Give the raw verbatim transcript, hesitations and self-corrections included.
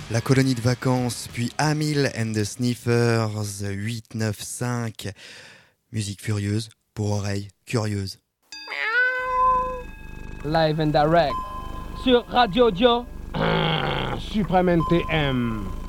La colonie de vacances, puis Amil and the Sniffers, huit neuf cinq. Musique furieuse pour oreilles curieuses. Live and direct sur Radio Dio Supreme N T M.